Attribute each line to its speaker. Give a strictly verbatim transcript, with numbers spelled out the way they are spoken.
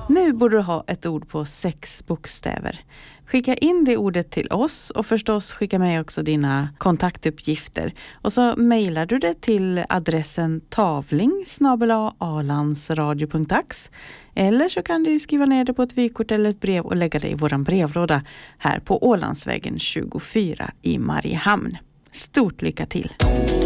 Speaker 1: Nu borde du ha ett ord på sex bokstäver. Skicka in det ordet till oss och förstås skicka med också dina kontaktuppgifter. Och så mejlar du det till adressen tavling snabel-a alandsradio punkt ax. Eller så kan du skriva ner det på ett vykort eller ett brev och lägga det i våran brevlåda här på Ålandsvägen tjugofyra i Mariehamn. Stort lycka till!